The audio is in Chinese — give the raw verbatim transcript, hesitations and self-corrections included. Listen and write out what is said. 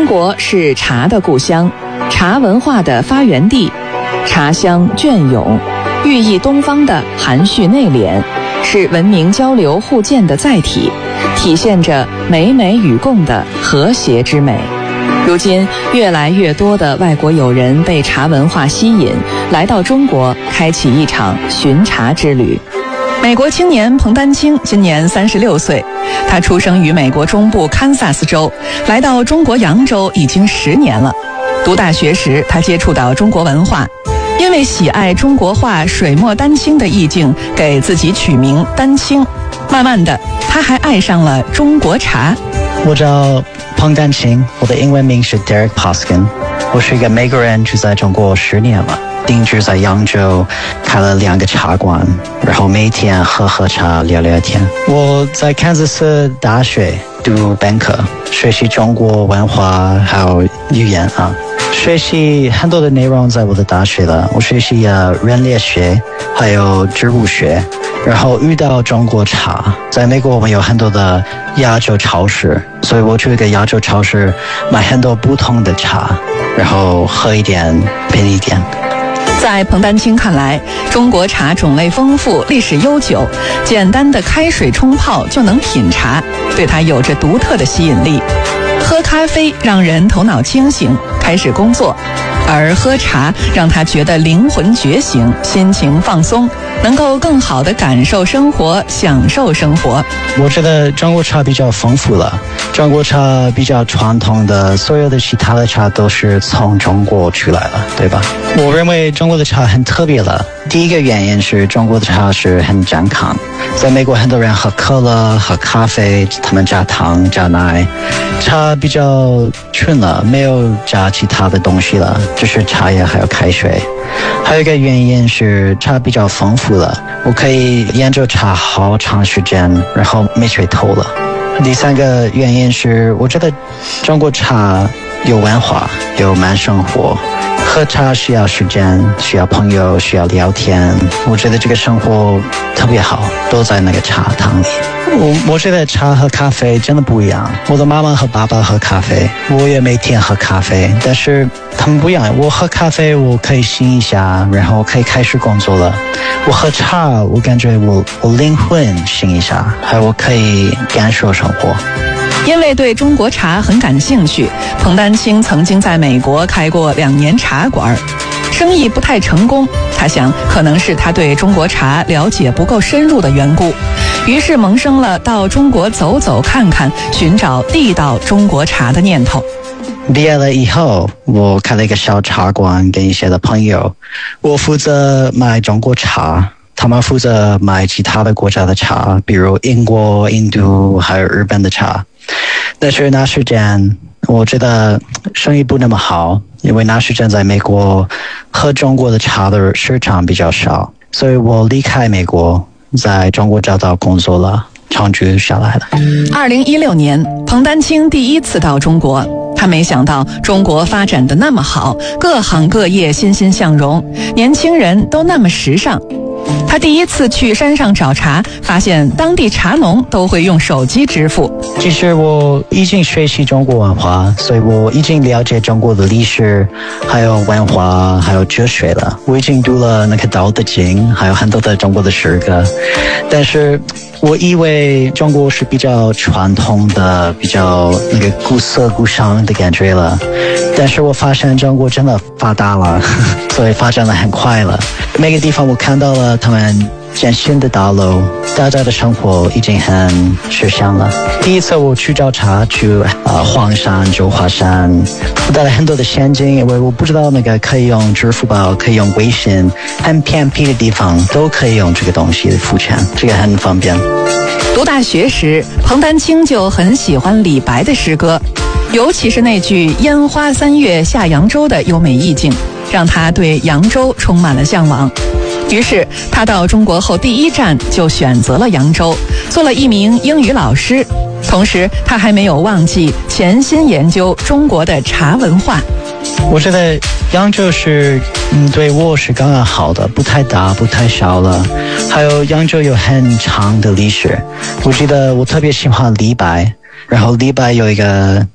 中国是茶的故乡，茶文化的发源地，茶香隽永，寓意东方的含蓄内敛，是文明交流互鉴的载体，体现着美美与共的和谐之美。如今，越来越多的外国友人被茶文化吸引，来到中国，开启一场寻茶之旅。美国青年彭丹青今年三十六岁，他出生于美国中部堪萨斯州，来到中国扬州已经十年了。读大学时，他接触到中国文化，因为喜爱中国画水墨丹青的意境，给自己取名丹青。慢慢的，他还爱上了中国茶。 我叫彭丹青，我的英文名是 Derek Poskin， 我是一个美国人，住在中国十年了，定居在扬州，开了两个茶馆，然后每天喝喝茶，聊聊天。我在堪萨斯大学读本科，学习中国文化还有语言啊，学习很多的内容在我的大学了。我学习呃人类学，还有植物学，然后遇到中国茶。在美国我们有很多的亚洲超市，所以我去一个亚洲超市买很多不同的茶，然后喝一点便宜一点。 在彭丹青看来，中国茶种类丰富，历史悠久，简单的开水冲泡就能品茶，对他有着独特的吸引力。喝咖啡让人头脑清醒，开始工作，而喝茶让他觉得灵魂觉醒，心情放松，能够更好地感受生活，享受生活。 我觉得中国茶比较丰富了，中国茶比较传统的，所有的其他的茶都是从中国出来了，对吧？我认为中国的茶很特别了。第一个原因是中国的茶是很健康，在美国很多人喝可乐、喝咖啡，他们加糖、加奶，茶比较纯了，没有加其他的东西了，就是茶叶还有开水。还有一个原因是茶比较丰富了，我可以研究茶好长时间，然后没睡透了。第三个原因是我觉得中国茶有文化，有慢生活，喝茶需要时间，需要朋友，需要聊天。我觉得这个生活特别好，都在那个茶汤里。我我觉得茶和咖啡真的不一样。我的妈妈和爸爸喝咖啡，我也每天喝咖啡，但是他们不一样。我喝咖啡我可以醒一下，然后可以开始工作了。我喝茶我感觉我我灵魂醒一下，还有我可以感受生活。 因为对中国茶很感兴趣，彭丹青曾经在美国开过两年茶馆，生意不太成功。他想，可能是他对中国茶了解不够深入的缘故，于是萌生了到中国走走看看，寻找地道中国茶的念头。 毕业了以后，我开了一个小茶馆，跟一些的朋友，我负责卖中国茶，他们负责卖其他的国家的茶，比如英国、印度还有日本的茶。但是那时间我觉得生意不那么好，因为那时间在美国喝中国的茶的市场比较少，所以我离开美国，在中国找到工作了，长居下来了。 二零一六年，彭丹青第一次到中国，他没想到中国发展得那么好，各行各业欣欣向荣，年轻人都那么时尚。他第一次去山上找茶，发现当地茶农都会用手机支付。 其实我已经学习中国文化，所以我已经了解中国的历史，还有文化，还有哲学了。我已经读了那个《道德经》，还有很多的中国的诗歌。但是我以为中国是比较传统的，比较那个古色古香的感觉了。但是我发现中国真的发达了，所以发展得很快了。每个地方我看到了他们建新的大楼，大家的生活已经很时尚了。第一次我去找茶，去呃黄山、九华山，我带了很多的现金，因为我不知道那个可以用支付宝，可以用微信，很偏僻的地方都可以用这个东西付钱，这个很方便。 读大学时，彭丹青就很喜欢李白的诗歌，尤其是那句“烟花三月下扬州”的优美意境，让他对扬州充满了向往。于是他到中国后第一站就选择了扬州，做了一名英语老师。同时他还没有忘记潜心研究中国的茶文化。 我觉得扬州是嗯对我是刚刚好的，不太大不太小了，还有扬州有很长的历史。我记得我特别喜欢李白，然后李白有一个